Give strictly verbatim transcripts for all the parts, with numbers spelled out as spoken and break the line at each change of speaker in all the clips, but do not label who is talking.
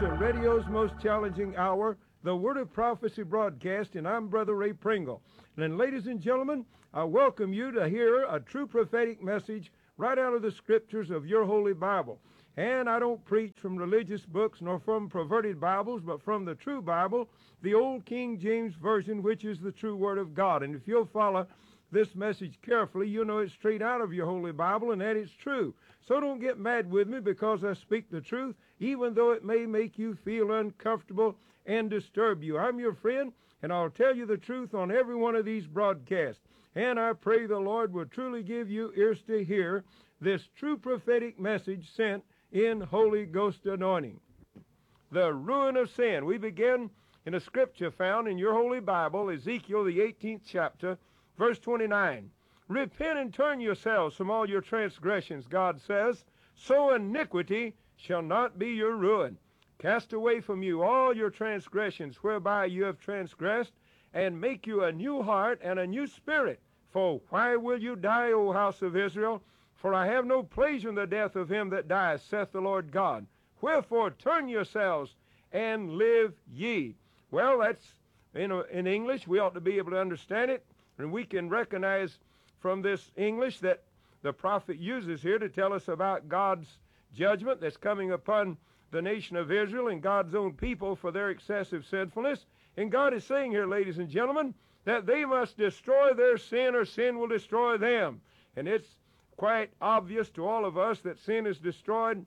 to radio's most challenging hour, the Word of Prophecy broadcast, and I'm Brother Ray Pringle. And ladies and gentlemen, I welcome you to hear a true prophetic message right out of the scriptures of your Holy Bible. And I don't preach from religious books nor from perverted Bibles, but from the true Bible, the old King James Version, which is the true Word of God. And if you'll follow this message carefully, you'll know it's straight out of your Holy Bible and that it's true. So don't get mad with me because I speak the truth, even though it may make you feel uncomfortable and disturb you. I'm your friend, and I'll tell you the truth on every one of these broadcasts. And I pray the Lord will truly give you ears to hear this true prophetic message sent in Holy Ghost anointing. The ruin of sin. We begin in a scripture found in your Holy Bible, Ezekiel, the eighteenth chapter, verse twenty-nine. Repent and turn yourselves from all your transgressions, God says, so iniquity shall not be your ruin. Cast away from you all your transgressions whereby you have transgressed, and make you a new heart and a new spirit. For why will you die, O house of Israel? For I have no pleasure in the death of him that dieth, saith the Lord God. Wherefore turn yourselves and live ye. Well, that's in, in English. We ought to be able to understand it, and we can recognize from this English that the prophet uses here to tell us about God's judgment that's coming upon the nation of Israel and God's own people for their excessive sinfulness. And God is saying here, ladies and gentlemen, that they must destroy their sin or sin will destroy them. And it's quite obvious to all of us that sin has destroyed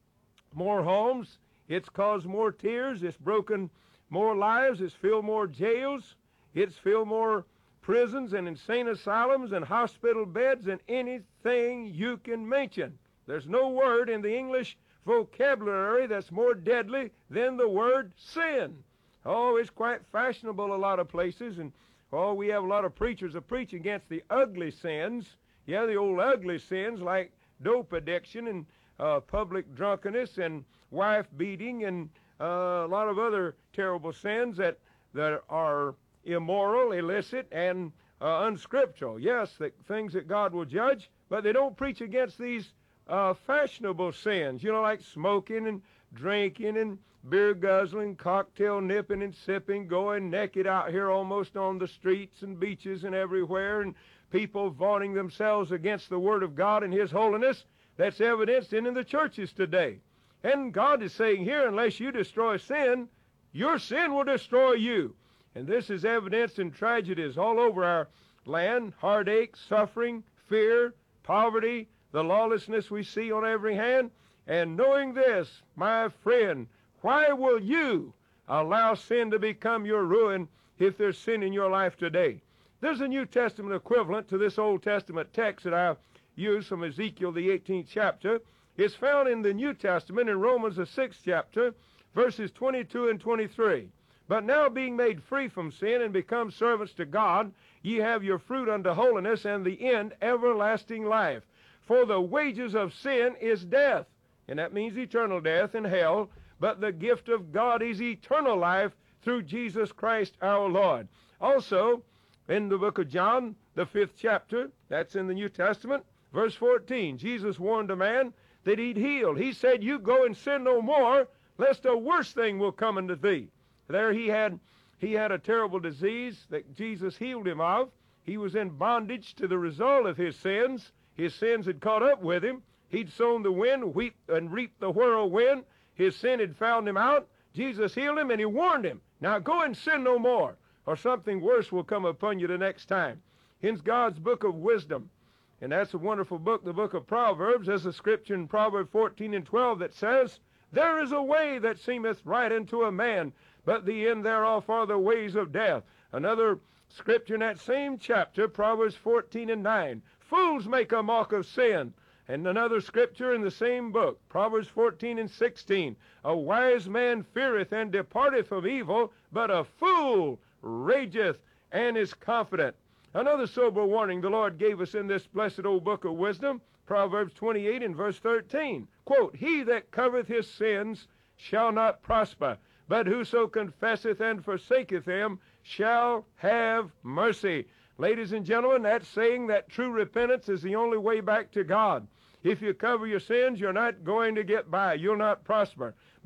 more homes, it's caused more tears, it's broken more lives, it's filled more jails, it's filled more prisons and insane asylums and hospital beds and anything you can mention. There's no word in the English vocabulary that's more deadly than the word sin. Oh, it's quite fashionable a lot of places, and oh, we have a lot of preachers that preach against the ugly sins. Yeah, the old ugly sins like dope addiction and uh, public drunkenness and wife beating and uh, a lot of other terrible sins that, that are immoral, illicit, and uh, unscriptural. Yes, the things that God will judge, but they don't preach against these uh, fashionable sins, you know, like smoking and drinking and beer guzzling, cocktail nipping and sipping, going naked out here almost on the streets and beaches and everywhere, and people vaunting themselves against the Word of God and His holiness. That's evidenced in, in the churches today. And God is saying here, unless you destroy sin, your sin will destroy you. And this is evidenced in tragedies all over our land, heartache, suffering, fear, poverty, the lawlessness we see on every hand. And knowing this, my friend, why will you allow sin to become your ruin if there's sin in your life today? There's a New Testament equivalent to this Old Testament text that I used from Ezekiel, the eighteenth chapter. It's found in the New Testament in Romans, the sixth chapter, verses twenty-two and twenty-three. But now being made free from sin and become servants to God, ye have your fruit unto holiness, and the end everlasting life. For the wages of sin is death, and that means eternal death in hell, but the gift of God is eternal life through Jesus Christ our Lord. Also, in the book of John, the fifth chapter, that's in the New Testament, verse fourteen, Jesus warned a man that he'd healed. He said, you go and sin no more, lest a worse thing will come unto thee. There he had, he had a terrible disease that Jesus healed him of. He was in bondage to the result of his sins. His sins had caught up with him. He'd sown the wind weep, and reaped the whirlwind. His sin had found him out. Jesus healed him, and he warned him, now go and sin no more, or something worse will come upon you the next time. In God's book of wisdom, and that's a wonderful book, the book of Proverbs. There's a scripture in Proverbs fourteen and twelve that says, there is a way that seemeth right unto a man, but the end thereof are the ways of death. Another scripture in that same chapter, Proverbs fourteen and nine, fools make a mock of sin. And another scripture in the same book, Proverbs fourteen and sixteen, a wise man feareth and departeth from evil, but a fool rageth and is confident. Another sober warning the Lord gave us in this blessed old book of wisdom, Proverbs twenty-eight and verse thirteen. Quote, he that covereth his sins shall not prosper, but whoso confesseth and forsaketh them shall have mercy. Ladies and gentlemen, that's saying that true repentance is the only way back to God. If you cover your sins, you're not going to get by. You'll not prosper.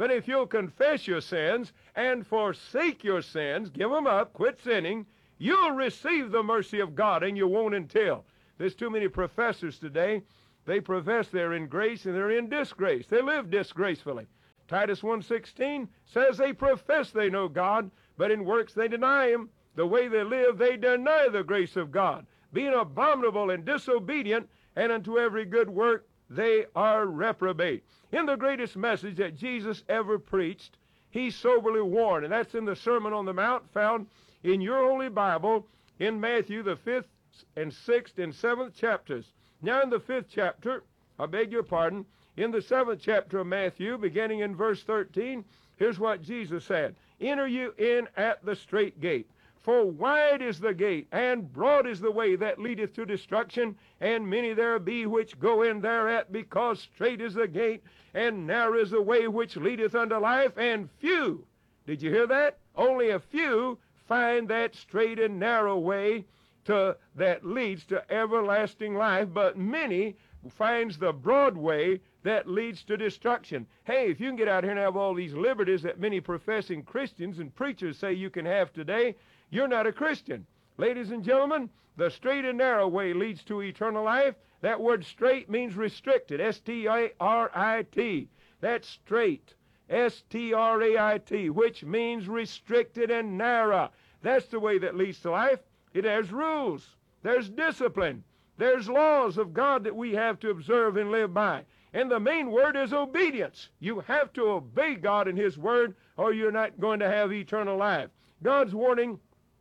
But if you'll confess your sins and forsake your sins, give them up, quit sinning, you'll receive the mercy of God, and you won't until. There's too many professors today. They profess they're in grace and they're in disgrace. They live disgracefully. Titus one sixteen says they profess they know God, but in works they deny him. The way they live, they deny the grace of God. Being abominable and disobedient, and unto every good work they are reprobate. In the greatest message that Jesus ever preached, he soberly warned, and that's in the Sermon on the Mount found in your Holy Bible in Matthew, the fifth and sixth and seventh chapters. Now in the fifth chapter, I beg your pardon, in the seventh chapter of Matthew, beginning in verse thirteen, here's what Jesus said. Enter you in at the strait gate. For wide is the gate, and broad is the way that leadeth to destruction, and many there be which go in thereat, because strait is the gate, and narrow is the way which leadeth unto life, and few, did you hear that? Only a few find that straight and narrow way to, that leads to everlasting life, but many finds the broad way that leads to destruction. Hey, if you can get out here and have all these liberties that many professing Christians and preachers say you can have today, you're not a Christian. Ladies and gentlemen, the straight and narrow way leads to eternal life. That word straight means restricted, S T A R I T. That's straight, S T R A I T, which means restricted and narrow. That's the way that leads to life. It has rules. There's discipline. There's laws of God that we have to observe and live by. And the main word is obedience. You have to obey God and his word, or you're not going to have eternal life. God's warning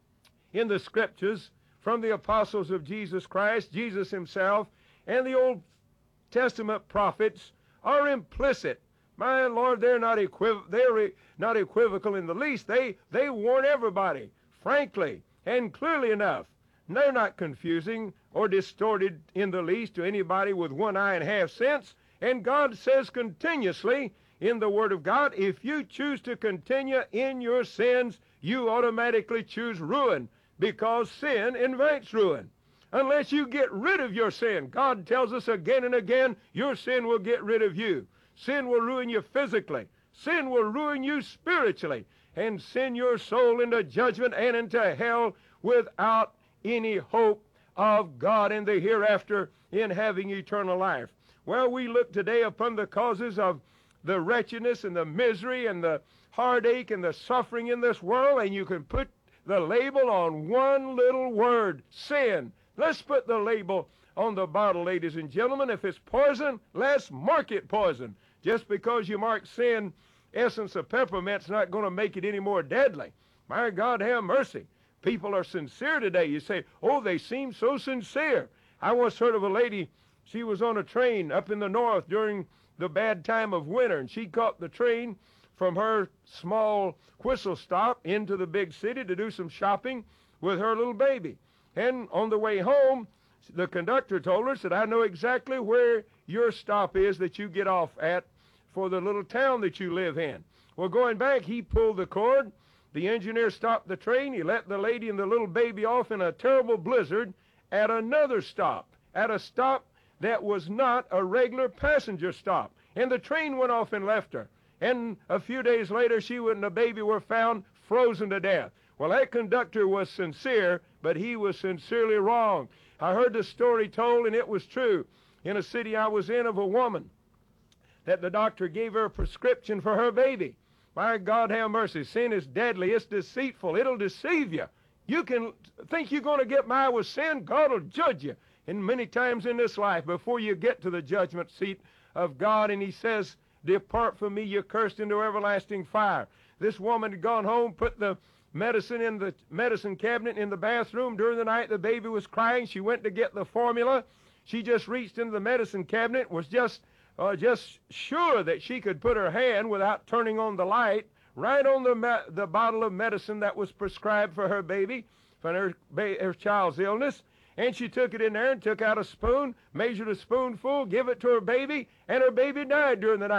in the scriptures from the apostles of Jesus Christ, Jesus himself, and the Old Testament prophets are implicit. My Lord, they're not, equiv- they're not equivocal in the least. They, they warn everybody, frankly and clearly enough. They're not confusing or distorted in the least to anybody with one eye and half sense. And God says continuously in the Word of God, if you choose to continue in your sins, you automatically choose ruin, because sin invites ruin. Unless you get rid of your sin, God tells us again and again, your sin will get rid of you. Sin will ruin you physically. Sin will ruin you spiritually, and send your soul into judgment and into hell without any hope of God in the hereafter in having eternal life. Well, we look today upon the causes of the wretchedness and the misery and the heartache and the suffering in this world, and you can put the label on one little word, sin. Let's put the label on the bottle, ladies and gentlemen. If it's poison, let's mark it poison. Just because you mark sin, essence of peppermint's not going to make it any more deadly. My God, have mercy. People are sincere today. You say, oh, they seem so sincere. I once heard of a lady, she was on a train up in the north during the bad time of winter, and she caught the train from her small whistle stop into the big city to do some shopping with her little baby. And on the way home, the conductor told her, said, I know exactly where your stop is that you get off at for the little town that you live in. Well, going back, he pulled the cord. The engineer stopped the train. He let the lady and the little baby off in a terrible blizzard at another stop, at a stop that was not a regular passenger stop. And the train went off and left her. And a few days later, she and the baby were found frozen to death. Well, that conductor was sincere, but he was sincerely wrong. I heard the story told, and it was true, in a city I was in, of a woman that the doctor gave her a prescription for her baby. My God, have mercy. Sin is deadly. It's deceitful. It'll deceive you. You can think you're going to get by with sin. God will judge you. And many times in this life, before you get to the judgment seat of God, and he says, depart from me, you're cursed, into everlasting fire. This woman had gone home, put the medicine in the medicine cabinet in the bathroom. During the night, the baby was crying. She went to get the formula. She just reached into the medicine cabinet, was just uh, just sure that she could put her hand, without turning on the light, right on the, me- the bottle of medicine that was prescribed for her baby, for her, ba- her child's illness. And she took it in there and took out a spoon, measured a spoonful, give it to her baby, and her baby died during the night.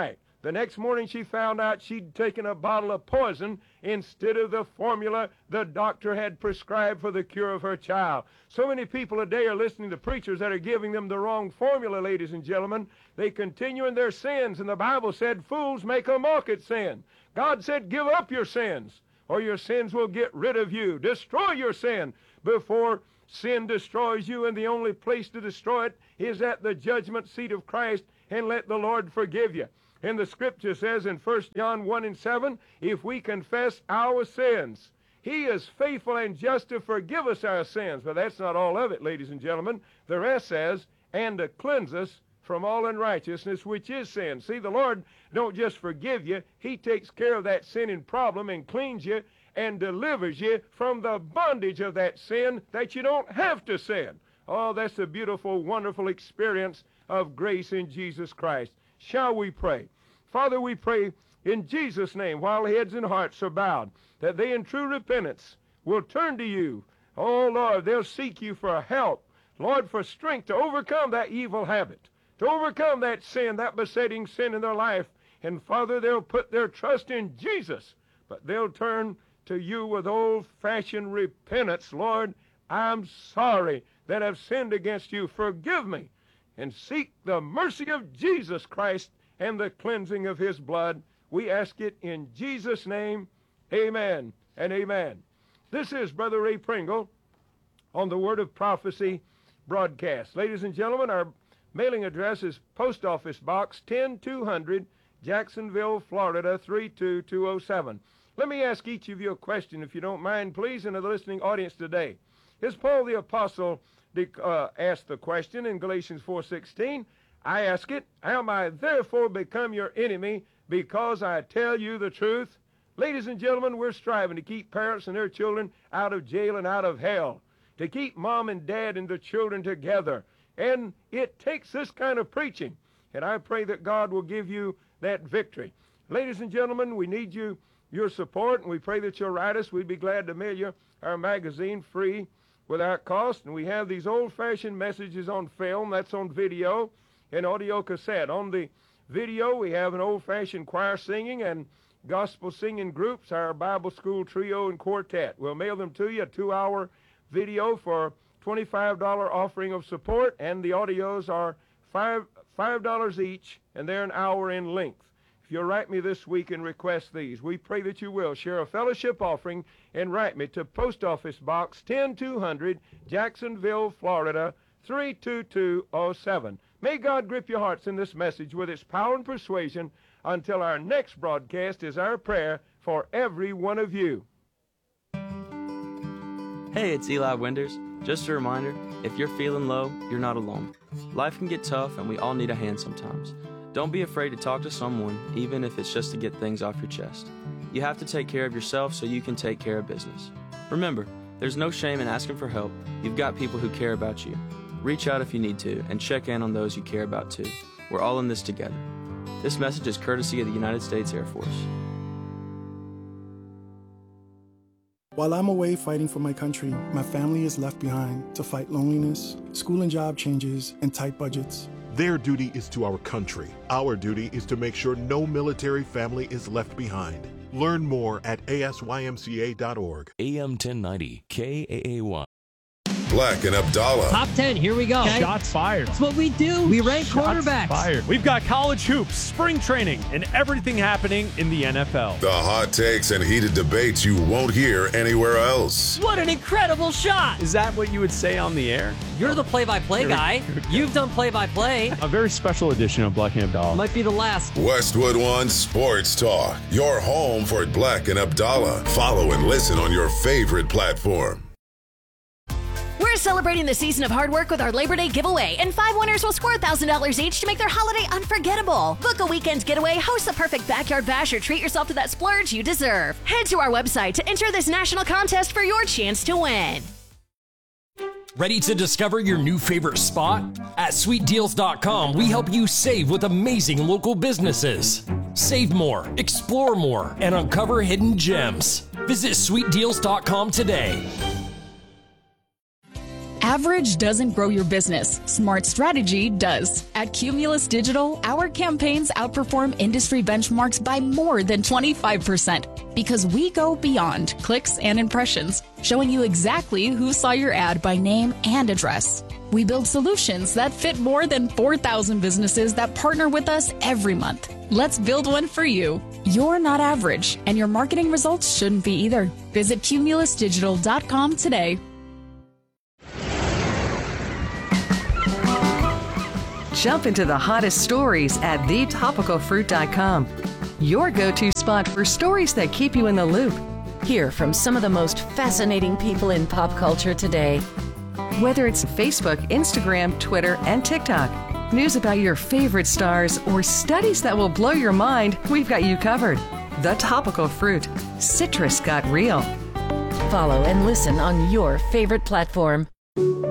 The next morning she found out she'd taken a bottle of poison instead of the formula the doctor had prescribed for the cure of her child. So many people today are listening to preachers that are giving them the wrong formula, ladies and gentlemen. They continue in their sins, and the Bible said, fools make a mock at sin. God said, give up your sins, or your sins will get rid of you. Destroy your sin before sin destroys you, and the only place to destroy it is at the judgment seat of Christ, and let the Lord forgive you. And the Scripture says in First John one and seven, if we confess our sins, He is faithful and just to forgive us our sins. But that's not all of it, ladies and gentlemen. The rest says, and to cleanse us from all unrighteousness, which is sin. See, the Lord don't just forgive you. He takes care of that sinning problem and cleans you and delivers you from the bondage of that sin that you don't have to sin. Oh, that's a beautiful, wonderful experience of grace in Jesus Christ. Shall we pray? Father, we pray in Jesus' name, while heads and hearts are bowed, that they in true repentance will turn to you. Oh, Lord, they'll seek you for help, Lord, for strength to overcome that evil habit, to overcome that sin, that besetting sin in their life. And, Father, they'll put their trust in Jesus, but they'll turn to you with old-fashioned repentance. Lord, I'm sorry that I've sinned against you. Forgive me. And seek the mercy of Jesus Christ and the cleansing of His blood. We ask it in Jesus' name. Amen and amen. This is Brother Ray Pringle on the Word of Prophecy broadcast. Ladies and gentlemen, our mailing address is Post Office Box ten two hundred, Jacksonville, Florida three two two oh seven. Let me ask each of you a question, if you don't mind, please, in the listening audience today. Is Paul the Apostle Uh, asked the question in Galatians four sixteen. I ask it, am I therefore become your enemy because I tell you the truth? Ladies and gentlemen, we're striving to keep parents and their children out of jail and out of hell, to keep mom and dad and the children together. And it takes this kind of preaching. And I pray that God will give you that victory. Ladies and gentlemen, we need you, your support, and we pray that you'll write us. We'd be glad to mail you our magazine free without cost. And we have these old-fashioned messages on film, that's on video, and audio cassette. On the video, we have an old-fashioned choir singing and gospel singing groups, our Bible School Trio and Quartet. We'll mail them to you, a two-hour video for twenty-five dollars offering of support, and the audios are five five dollars each, and they're an hour in length. If you'll write me this week and request these, we pray that you will share a fellowship offering and write me to Post Office Box ten two hundred, Jacksonville, Florida three two two oh seven. May God grip your hearts in this message with its power and persuasion. Until our next broadcast is our prayer for every one of you.
Hey, it's Eli Winders. Just a reminder, if you're feeling low, you're not alone. Life can get tough and we all need a hand sometimes. Don't be afraid to talk to someone, even if it's just to get things off your chest. You have to take care of yourself so you can take care of business. Remember, there's no shame in asking for help. You've got people who care about you. Reach out if you need to, and check in on those you care about too. We're all in this together. This message is courtesy of the United States Air Force.
While I'm away fighting for my country, my family is left behind to fight loneliness, school and job changes, and tight budgets.
Their duty is to our country. Our duty is to make sure no military family is left behind. Learn more at A S Y M C A dot org.
A M ten ninety K A A Y.
Black and Abdallah.
Top ten, here we go.
Okay. Shots fired.
That's what we do. We rank
Shots
quarterbacks.
Fired. We've got college hoops, spring training, and everything happening in the N F L.
The hot takes and heated debates you won't hear anywhere else.
What an incredible shot.
Is that what you would say on the air?
You're the play-by-play guy. You've done play-by-play.
A very special edition of Black and Abdallah.
Might be the last.
Westwood One Sports Talk. Your home for Black and Abdallah. Follow and listen on your favorite platform.
We're celebrating the season of hard work with our Labor Day giveaway, and five winners will score one thousand dollars each to make their holiday unforgettable. Book a weekend getaway, host the perfect backyard bash, or treat yourself to that splurge you deserve. Head to our website to enter this national contest for your chance to win.
Ready to discover your new favorite spot? At sweet deals dot com, we help you save with amazing local businesses. Save more, explore more, and uncover hidden gems. Visit sweet deals dot com today.
Average doesn't grow your business. Smart strategy does. At Cumulus Digital, our campaigns outperform industry benchmarks by more than twenty-five percent because we go beyond clicks and impressions, showing you exactly who saw your ad by name and address. We build solutions that fit more than four thousand businesses that partner with us every month. Let's build one for you. You're not average, and your marketing results shouldn't be either. Visit cumulus digital dot com today.
Jump into the hottest stories at the topical fruit dot com. Your go-to spot for stories that keep you in the loop.
Hear from some of the most fascinating people in pop culture today.
Whether it's Facebook, Instagram, Twitter, and TikTok, news about your favorite stars, or studies that will blow your mind, we've got you covered. The Topical Fruit. Citrus got real.
Follow and listen on your favorite platform.